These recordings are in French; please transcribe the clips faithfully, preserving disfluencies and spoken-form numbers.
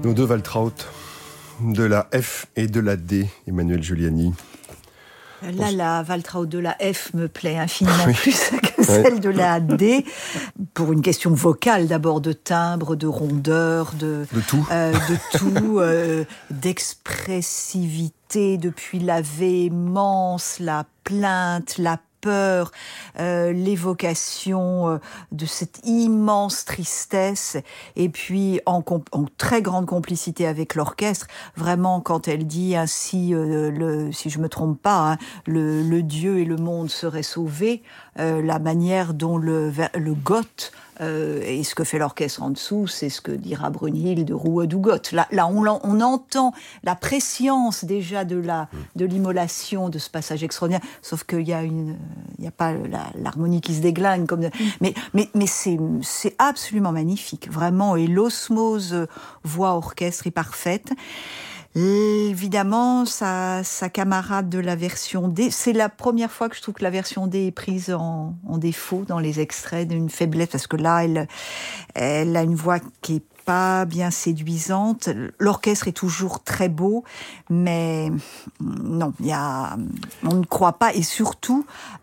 Nos deux Waltraud, de la F et de la D, Emmanuelle Giuliani. Là, la Waltraud de la F me plaît infiniment oui. plus que celle ouais. de la D, pour une question vocale d'abord, de timbre, de rondeur, de, de tout, euh, de tout euh, d'expressivité, depuis la véhémence, la plainte, la peur, euh, l'évocation euh, de cette immense tristesse, et puis en, comp- en très grande complicité avec l'orchestre, vraiment quand elle dit ainsi, euh, le, si je me trompe pas, hein, le, le Dieu et le monde seraient sauvés, euh, la manière dont le, le Gott Euh, et ce que fait l'orchestre en dessous, c'est ce que dira Brunhild de Ruhedugot. Là, là on, on entend la prescience déjà de, la, de l'immolation de ce passage extraordinaire, sauf qu'il y a une, il n'y a pas la, l'harmonie qui se déglingue. Comme de, mais mais, mais c'est, c'est absolument magnifique, vraiment, et l'osmose voix-orchestre est parfaite. Évidemment, sa, sa camarade de la version D, c'est la première fois que je trouve que la version D est prise en, en défaut dans les extraits, d'une faiblesse, parce que là, elle, elle a une voix qui est pas bien séduisante. L'orchestre est toujours très beau, mais non, il y a, on ne croit pas, et surtout,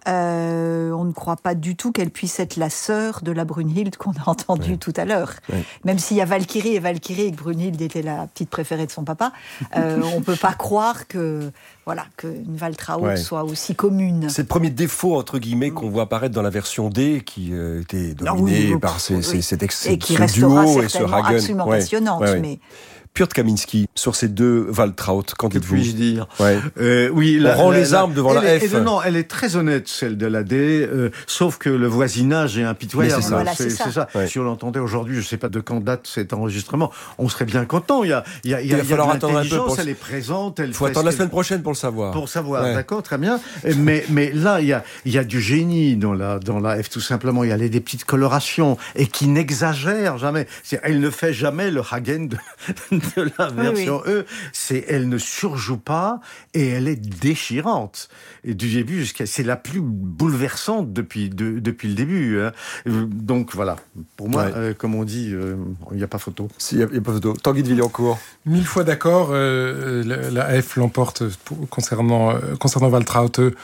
euh, on ne croit pas du tout qu'elle puisse être la sœur de la Brunhild qu'on a entendue oui. tout à l'heure. Oui. Même s'il y a Valkyrie et Valkyrie, et que Brunhild était la petite préférée de son papa, euh, on peut pas croire que, voilà, qu'une Waltraud ouais. soit aussi commune. C'est le premier défaut, entre guillemets, qu'on voit apparaître dans la version D, qui euh, était dominée oui, oui, par ces, oui. ces, cet ex- et qui ce restera duo et ce Hagen. Absolument ouais. passionnante, ouais, ouais. mais... Piotr Kaminski, sur ces deux Waltraud, qu'en que dites-vous ? puis-je dire ouais. euh, oui, On la, rend la, les la, armes devant la est, F. Et non, elle est très honnête, celle de la D, euh, sauf que le voisinage est impitoyable. C'est ça. Voilà, c'est, c'est ça. C'est ça. Ouais. Si on l'entendait aujourd'hui, je ne sais pas de quand date cet enregistrement, on serait bien content. Il y a, il y a, il y a, il y a de l'intelligence, elle est présente. Il faut attendre la semaine prochaine pour le savoir. Pour savoir, ouais. d'accord, très bien. Mais, mais là, il y a, il y a du génie dans la, dans la F, tout simplement. Il y a les, des petites colorations, et qui n'exagèrent jamais. C'est, elle ne fait jamais le Hagen de, de la version oui, oui. E. C'est, elle ne surjoue pas, et elle est déchirante. Et du début jusqu'à, c'est la plus bouleversante depuis, de, depuis le début. Hein. Donc voilà, pour moi, ouais. euh, comme on dit, il euh, n'y a pas photo. Il n'y a, a pas photo. Tanguy de Villancourt. Mille fois d'accord, euh, la, la F l'emporte pour, concernant, euh, concernant Waltraud.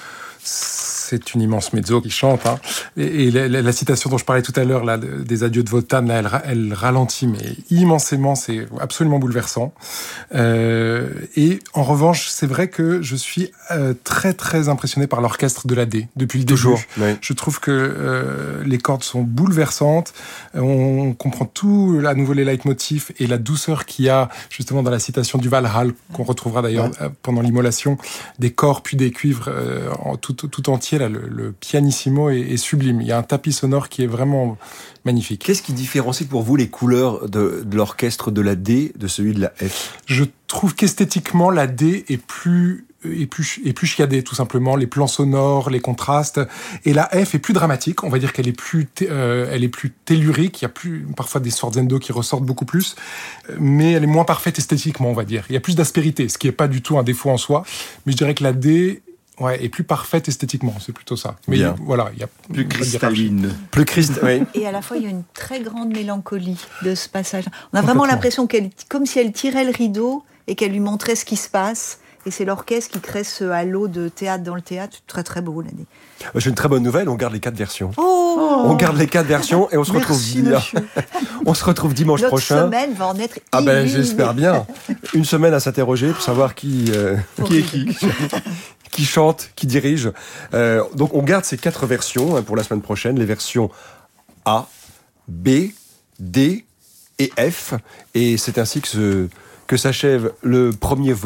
C'est une immense mezzo qui chante. Hein. Et, et la, la, la citation dont je parlais tout à l'heure, là, des adieux de Wotan, là, elle, elle ralentit, mais immensément, c'est absolument bouleversant. Euh, et en revanche, c'est vrai que je suis euh, très, très impressionné par l'orchestre de la D, depuis le Toujours, début. Oui. Je trouve que euh, les cordes sont bouleversantes, on comprend tout, à nouveau les leitmotifs, et la douceur qu'il y a, justement, dans la citation du Valhall, qu'on retrouvera d'ailleurs ouais. pendant l'immolation, des corps puis des cuivres euh, en tout, tout entier. Là, le, le pianissimo est, est sublime. Il y a un tapis sonore qui est vraiment magnifique. Qu'est-ce qui différencie pour vous les couleurs de, de l'orchestre de la D de celui de la F ? Je trouve qu'esthétiquement, la D est plus est plus est plus chiadée, tout simplement. Les plans sonores, les contrastes, et la F est plus dramatique. On va dire qu'elle est plus t- euh, elle est plus tellurique. Il y a plus parfois des sforzendo qui ressortent beaucoup plus, mais elle est moins parfaite esthétiquement, on va dire. Il y a plus d'aspérité, ce qui est pas du tout un défaut en soi. Mais je dirais que la D ouais, et plus parfaite esthétiquement, c'est plutôt ça. Mais Bien. voilà, il y a plus cristalline, plus cristalline. Oui. Et à la fois, il y a une très grande mélancolie de ce passage. On a vraiment l'impression qu'elle, comme si elle tirait le rideau et qu'elle lui montrait ce qui se passe. Et c'est l'orchestre qui crée ce halo de théâtre dans le théâtre, très très beau l'année. J'ai une très bonne nouvelle, on garde les quatre versions. Oh on garde les quatre versions et on se Merci, retrouve on se retrouve dimanche Notre prochain. Notre semaine va en être Ah ben j'espère bien. Une semaine à s'interroger pour savoir qui euh, qui est qui. qui chante, qui dirige. Euh, donc on garde ces quatre versions hein, pour la semaine prochaine, les versions A, B, D et F. Et c'est ainsi que, ce, que s'achève le premier volet.